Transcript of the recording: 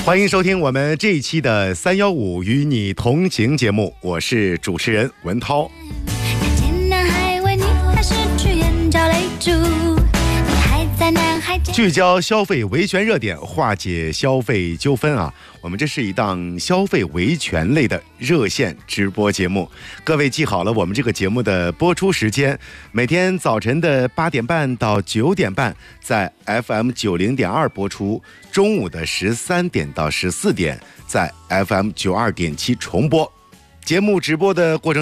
欢迎收听我们这一期的315与你同行节目，我是主持人文涛。聚焦消费维权热点，化解消费纠纷啊！我们这是一档消费维权类的热线直播节目，各位记好了我们这个节目的播出时间，每天早晨的8点半到9点半在 FM90.2 播出，中午的13点到14点在 FM92.7 重播。节目直播的过程